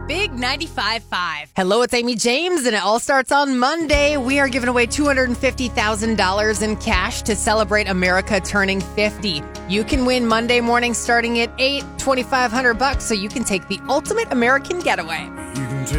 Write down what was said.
Big 95.5. Hello, it's Amy James, and it all starts on Monday. We are giving away $250,000 in cash to celebrate America turning 50. You can win Monday morning starting at 8, $2,500, so you can take the ultimate American getaway.